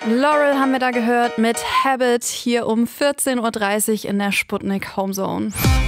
Laurel haben wir da gehört mit Habit hier um 14.30 Uhr in der Sputnik Homezone.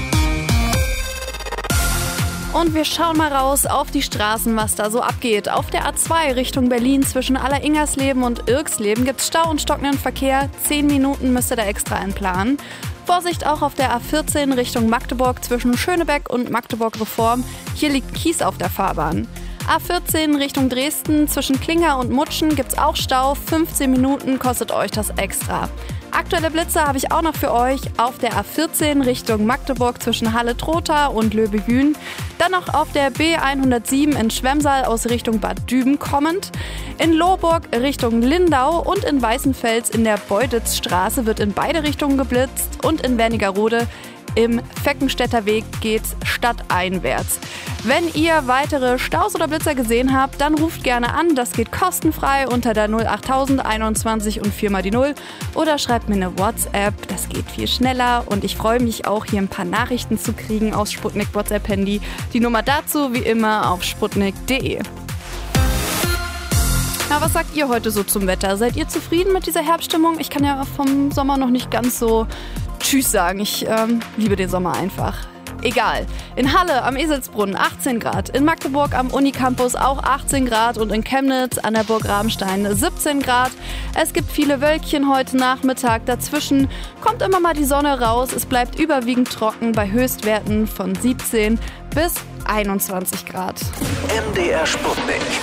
Und wir schauen mal raus auf die Straßen, was da so abgeht. Auf der A2 Richtung Berlin zwischen Alleringersleben und Irksleben gibt's Stau und stockenden Verkehr. 10 Minuten müsst ihr da extra einplanen. Vorsicht auch auf der A14 Richtung Magdeburg zwischen Schönebeck und Magdeburg Reform. Hier liegt Kies auf der Fahrbahn. A14 Richtung Dresden zwischen Klinger und Mutschen gibt's auch Stau. 15 Minuten kostet euch das extra. Aktuelle Blitze habe ich auch noch für euch auf der A14 Richtung Magdeburg zwischen Halle-Trotha und Löbejün. Dann noch auf der B107 in Schwemmsaal aus Richtung Bad Düben kommend. In Lohburg Richtung Lindau und in Weißenfels in der Beuditzstraße wird in beide Richtungen geblitzt und in Wernigerode im Feckenstädter Weg geht's stadteinwärts. Wenn ihr weitere Staus oder Blitzer gesehen habt, dann ruft gerne an. Das geht kostenfrei unter der 08000 21 und 4 mal die 0 oder schreibt mir eine WhatsApp. Das geht viel schneller und ich freue mich auch, hier ein paar Nachrichten zu kriegen aus Sputnik WhatsApp-Handy. Die Nummer dazu wie immer auf sputnik.de. Na, was sagt ihr heute so zum Wetter? Seid ihr zufrieden mit dieser Herbststimmung? Ich kann ja vom Sommer noch nicht ganz so Tschüss sagen. Ich liebe den Sommer einfach. Egal. In Halle am Eselsbrunnen 18 Grad, in Magdeburg am Unicampus auch 18 Grad und in Chemnitz an der Burg Rabenstein 17 Grad. Es gibt viele Wölkchen heute Nachmittag. Dazwischen kommt immer mal die Sonne raus. Es bleibt überwiegend trocken bei Höchstwerten von 17 bis 21 Grad. MDR Sputnik.